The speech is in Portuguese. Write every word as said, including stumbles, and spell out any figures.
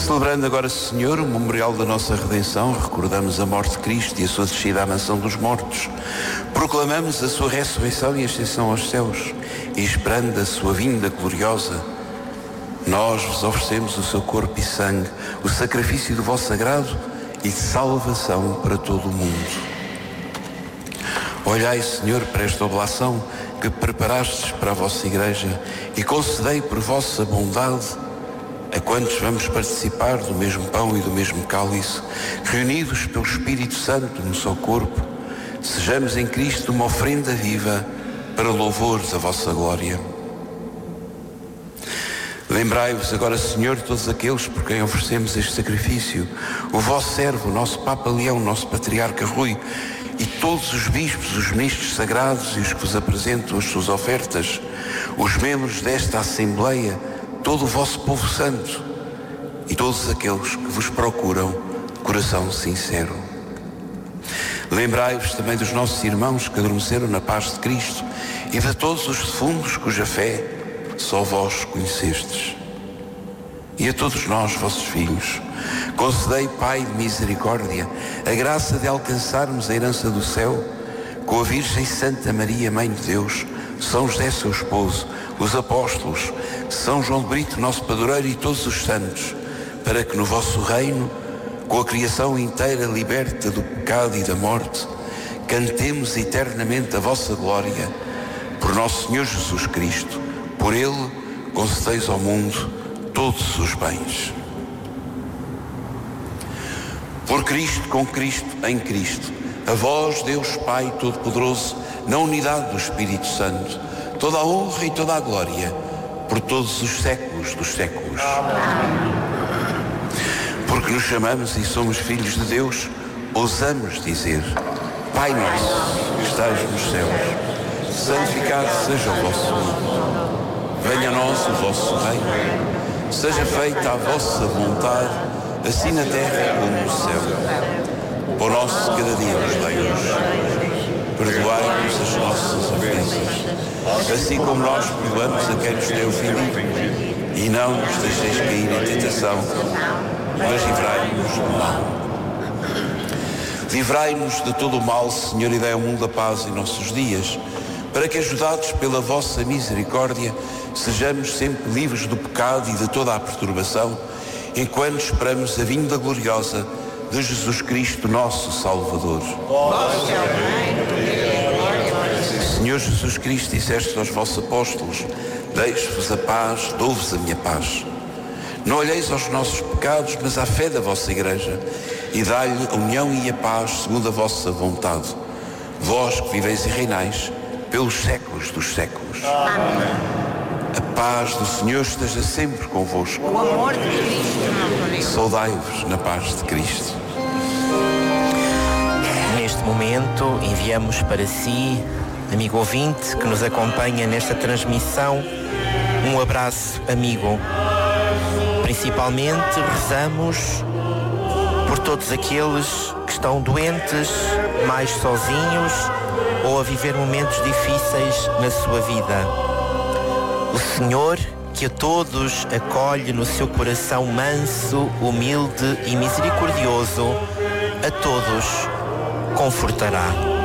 Celebrando agora, Senhor, o memorial da nossa redenção, recordamos a morte de Cristo e a sua descida à mansão dos mortos. Proclamamos a sua ressurreição e ascensão aos céus, e esperando a sua vinda gloriosa, nós vos oferecemos o seu corpo e sangue, o sacrifício do vosso sagrado e de salvação para todo o mundo. Olhai, Senhor, para esta oblação que preparastes para a vossa Igreja e concedei por vossa bondade a quantos vamos participar do mesmo pão e do mesmo cálice, reunidos pelo Espírito Santo no seu corpo, sejamos em Cristo uma oferenda viva para louvor da vossa glória. Lembrai-vos agora, Senhor, de todos aqueles por quem oferecemos este sacrifício, o vosso servo, o nosso Papa Leão, o nosso Patriarca Rui, e todos os bispos, os ministros sagrados e os que vos apresentam as suas ofertas, os membros desta Assembleia, todo o vosso povo santo e todos aqueles que vos procuram de coração sincero. Lembrai-vos também dos nossos irmãos que adormeceram na paz de Cristo e de todos os defuntos cuja fé só vós conhecestes. E a todos nós, vossos filhos, concedei, Pai de misericórdia, a graça de alcançarmos a herança do céu com a Virgem Santa Maria, Mãe de Deus, São José, seu esposo, os apóstolos, São João de Brito, nosso padroeiro, e todos os santos, para que no vosso reino, com a criação inteira liberta do pecado e da morte, cantemos eternamente a vossa glória, por nosso Senhor Jesus Cristo. Por Ele concedeis ao mundo todos os bens. Por Cristo, com Cristo, em Cristo, a vós, Deus Pai Todo-Poderoso, na unidade do Espírito Santo, toda a honra e toda a glória, por todos os séculos dos séculos. Amém. Porque nos chamamos e somos filhos de Deus, ousamos dizer: Pai nosso, que estás nos céus, santificado seja o vosso nome. Venha a nós o vosso reino. Seja feita a vossa vontade, assim na terra como no céu. O nosso cada dia nos dai hoje. Perdoai-nos as nossas ofensas, assim como nós perdoamos a quem nos tem ofendido. E não nos deixeis cair em tentação, mas livrai-nos do mal. Livrai-nos de todo o mal, Senhor, e dai ao mundo a paz em nossos dias, para que, ajudados pela vossa misericórdia, sejamos sempre livres do pecado e de toda a perturbação, enquanto esperamos a vinda gloriosa de Jesus Cristo, nosso Salvador. Senhor Jesus Cristo, disseste aos vossos apóstolos: deixo-vos a paz, dou-vos a minha paz. Não olheis aos nossos pecados, mas à fé da vossa Igreja, e dai-lhe a união e a paz segundo a vossa vontade. Vós que viveis e reinais pelos séculos dos séculos. Amém. A paz do Senhor esteja sempre convosco. O amor de Cristo. Saudai-vos na paz de Cristo. Neste momento enviamos para si, amigo ouvinte que nos acompanha nesta transmissão, um abraço amigo. Principalmente rezamos por todos aqueles que estão doentes, mais sozinhos ou a viver momentos difíceis na sua vida. O Senhor, que a todos acolhe no seu coração manso, humilde e misericordioso, a todos confortará.